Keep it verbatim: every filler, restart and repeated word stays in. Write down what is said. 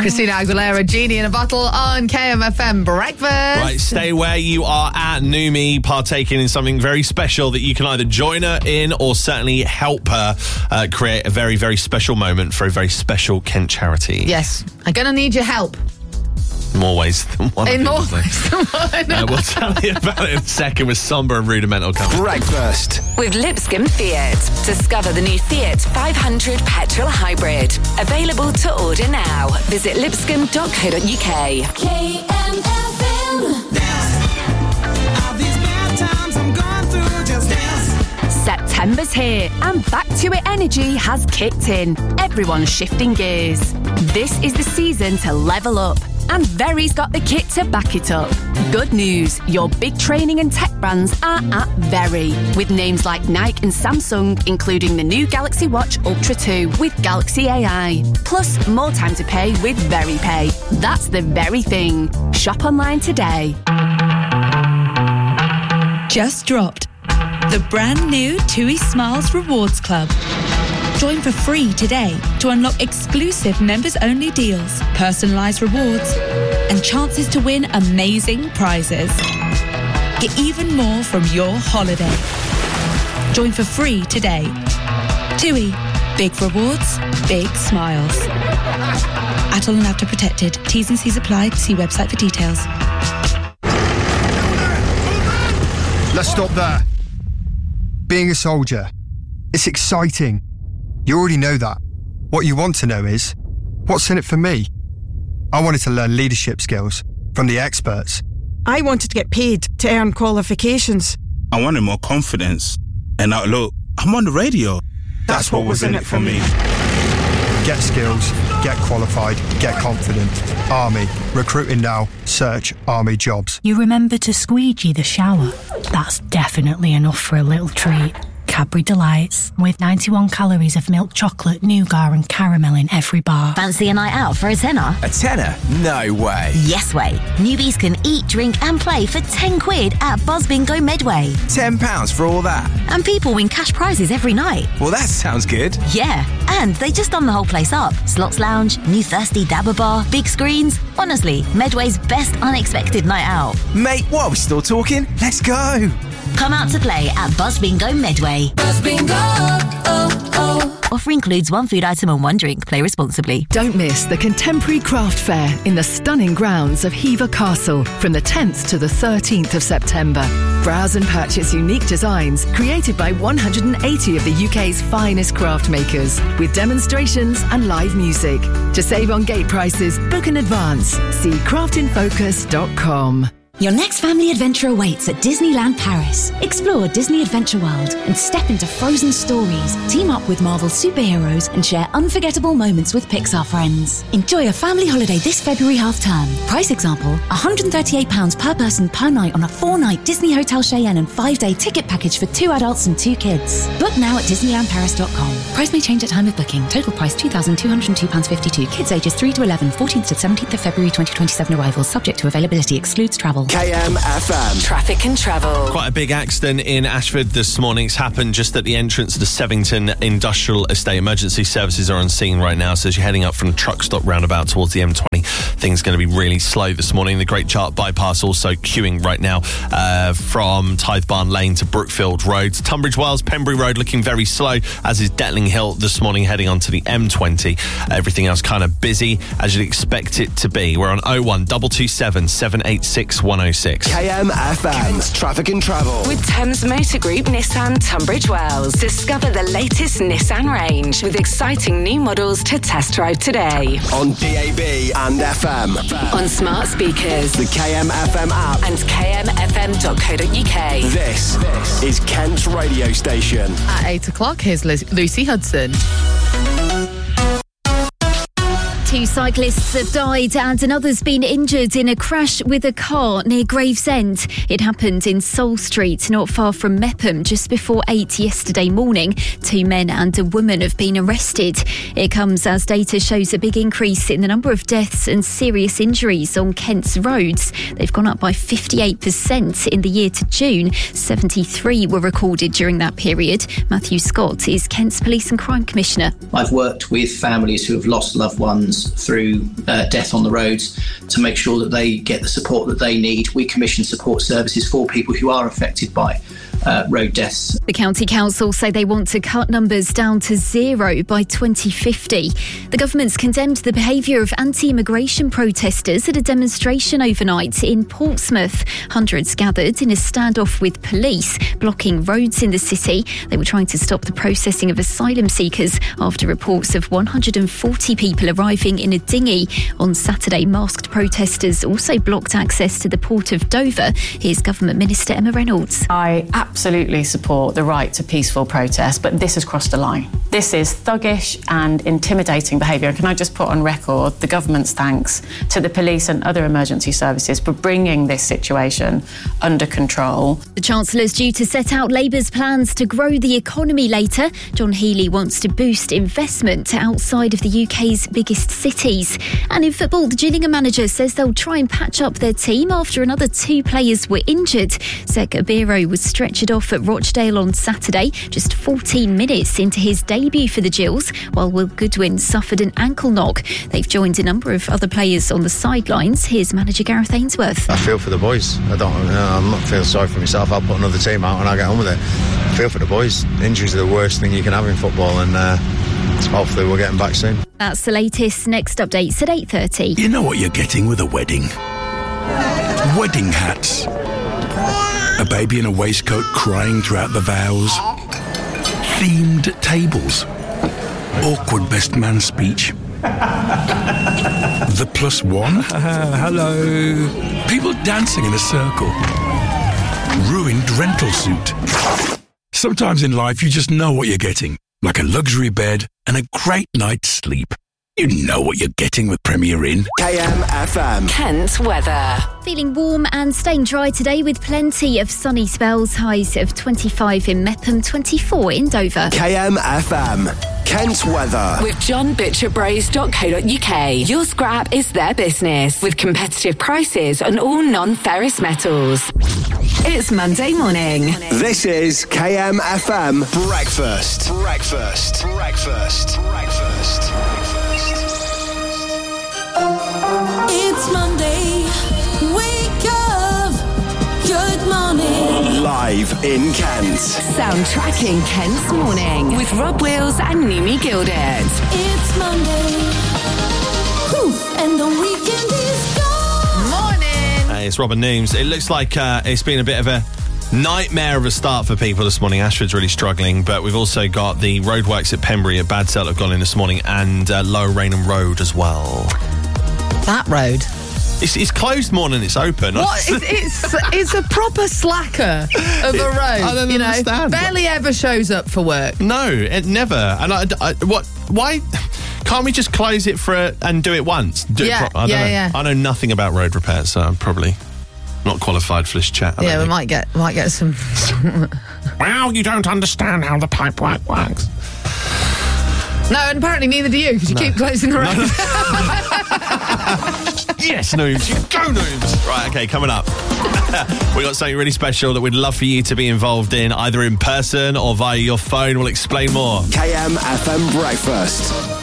Christina Aguilera, Genie in a Bottle on K M F M Breakfast. Right, stay where you are at. Numi partaking in something very special that you can either join her in or certainly help her uh, create a very, very special moment for a very special Kent charity. Yes, I'm going to need your help. More ways than one. In more ways than one. uh, we'll tell you about it in a second with Somber and Rudimental coming. Breakfast with Lipscomb Fiat. Discover the new Fiat five hundred petrol hybrid. Available to order now. Visit lipscomb dot co dot uk. K M F M. September's here and Back to It energy has kicked in. Everyone's shifting gears. This is the season to level up, and Very's got the kit to back it up. Good news, your big training and tech brands are at Very, with names like Nike and Samsung, including the new Galaxy Watch Ultra two with Galaxy A I. Plus, more time to pay with Very Pay. That's the very thing. Shop online today. Just dropped the brand new TUI Smiles Rewards Club. Join for free today to unlock exclusive members-only deals, personalised rewards, and chances to win amazing prizes. Get even more from your holiday. Join for free today. TUI. Big rewards, big smiles. Atoll and Apta protected. T's and C's apply. See website for details. Let's stop there. Being a soldier, it's exciting. You already know that. What you want to know is, what's in it for me? I wanted to learn leadership skills from the experts. I wanted to get paid to earn qualifications. I wanted more confidence. And now look, I'm on the radio. That's, That's what, what was in it for me. Get skills, get qualified, get confident. Army. Recruiting now. Search Army jobs. You remember to squeegee the shower? That's definitely enough for a little treat. Cadbury Delights, with ninety-one calories of milk chocolate, nougat and caramel in every bar. Fancy a night out for a tenner? A tenner? No way. Yes way. Newbies can eat, drink and play for ten quid at Buzz Bingo Medway. ten pounds for all that? And people win cash prizes every night. Well, that sounds good. Yeah, and they just done the whole place up. Slots Lounge, new Thirsty Dabber Bar, big screens. Honestly, Medway's best unexpected night out. Mate, what, are we still talking? Let's go. Come out to play at Buzz Bingo Medway. Buzz Bingo, oh, oh. Offer includes one food item and one drink. Play responsibly. Don't miss the Contemporary Craft Fair in the stunning grounds of Hever Castle from the tenth to the thirteenth of September. Browse and purchase unique designs created by one hundred eighty of the U K's finest craft makers, with demonstrations and live music. To save on gate prices, book in advance. See craft in focus dot com. Your next family adventure awaits at Disneyland Paris. Explore Disney Adventure World and step into frozen stories. Team up with Marvel superheroes and share unforgettable moments with Pixar friends. Enjoy a family holiday this February half-term. Price example, one hundred thirty-eight pounds per person per night on a four-night Disney Hotel Cheyenne and five-day ticket package for two adults and two kids. Book now at disneyland paris dot com. Price may change at time of booking. Total price two thousand two hundred two pounds fifty-two. Kids ages three to eleven, fourteenth to seventeenth of February twenty twenty-seven arrivals. Subject to availability. Excludes travel. K M F M. Traffic and travel. Quite a big accident in Ashford this morning. It's happened just at the entrance to the Sevington Industrial Estate. Emergency services are on scene right now, so as you're heading up from the truck stop roundabout towards the M twenty, things are going to be really slow this morning. The Great Chart bypass also queuing right now uh, from Tithe Barn Lane to Brookfield Road. Tunbridge Wells, Pembury Road looking very slow, as is Detling Hill this morning heading onto the M twenty. Everything else kind of busy as you'd expect it to be. We're on oh one two two seven, seven eight six, one oh six. K M F M. Traffic and travel. With Thames Motor Group Nissan Tunbridge Wells. Discover the latest Nissan range with exciting new models to test drive today. On D A B and F M. On smart speakers. The K M F M app. And k m f m dot co dot u k. This, this is Kent's radio station. At eight o'clock, here's Lucy Hudson. Two cyclists have died and another's been injured in a crash with a car near Gravesend. It happened in Soul Street, not far from Mepham, just before eight yesterday morning. Two men and a woman have been arrested. It comes as data shows a big increase in the number of deaths and serious injuries on Kent's roads. They've gone up by fifty-eight percent in the year to June. seventy-three were recorded during that period. Matthew Scott is Kent's Police and Crime Commissioner. I've worked with families who have lost loved ones victims through uh, death on the roads to make sure that they get the support that they need. We commission support services for people who are affected by uh, road deaths. The County Council say they want to cut numbers down to zero by twenty fifty. The government's condemned the behaviour of anti-immigration protesters at a demonstration overnight in Portsmouth. Hundreds gathered in a standoff with police, blocking roads in the city. They were trying to stop the processing of asylum seekers after reports of one hundred forty people arriving in a dinghy. On Saturday, masked protesters also blocked access to the port of Dover. Here's Government Minister Emma Reynolds. I absolutely support the right to peaceful protest, but this has crossed a line. This is thuggish and intimidating behaviour. Can I just put on record the government's thanks to the police and other emergency services for bringing this situation under control. The Chancellor's due to set out Labour's plans to grow the economy later. John Healey wants to boost investment outside of the U K's biggest cities. And in football, the Gillingham manager says they'll try and patch up their team after another two players were injured. Zek Abiro was stretchered off at Rochdale on Saturday, just fourteen minutes into his debut for the Gills, while Will Goodwin suffered an ankle knock. They've joined a number of other players on the sidelines. Here's manager Gareth Ainsworth. I feel for the boys. I don't. You know, I'm not feeling sorry for myself. I'll put another team out and I'll get on with it. I feel for the boys. Injuries are the worst thing you can have in football, and uh, hopefully we're getting back soon. That's the latest. Next updates at eight thirty. You know what you're getting with a wedding? Wedding hats. A baby in a waistcoat crying throughout the vows. Themed tables. Awkward best man speech. The plus one. Uh, hello. People dancing in a circle. Ruined rental suit. Sometimes in life you just know what you're getting. Like a luxury bed and a great night's sleep. You know what you're getting with Premier Inn. K M F M. Kent weather. Feeling warm and staying dry today with plenty of sunny spells. Highs of twenty-five in Mepham, twenty-four in Dover. K M F M. Kent weather. With john butcher bros dot co dot U K. Your scrap is their business. With competitive prices on all non-ferrous metals. It's Monday morning. This is K M F M Breakfast. Breakfast. Breakfast. Breakfast. It's Monday. Wake up. Good morning. Live in Kent. Soundtracking Kent's morning with Rob Wills and Nimi Gilded. It's Monday. Whew, and the weekend is gone. Morning. Hey, it's Robin Nooms. It looks like uh, it's been a bit of a nightmare of a start for people this morning. Ashford's really struggling, but we've also got the roadworks at Pembury at Badsell have gone in this morning, and uh, Lower Rainham Road as well. That road. It's, it's closed more than it's open. What? It's, it's it's a proper slacker of a road. I don't you understand. know, barely ever shows up for work. No, it never. And I, I, what? Why can't we just close it for a, and do it once? Do Yeah, it pro- I don't yeah, know. yeah. I know nothing about road repairs, so I'm probably not qualified for this chat. I Yeah, don't we think. might get might get some. Well, you don't understand how the pipework works. No, and apparently neither do you, because you No. keep closing the road. Yes, Nooms. You go, Nooms. Right, okay, coming up. We got something really special that we'd love for you to be involved in, either in person or via your phone. We'll explain more. K M F M Breakfast.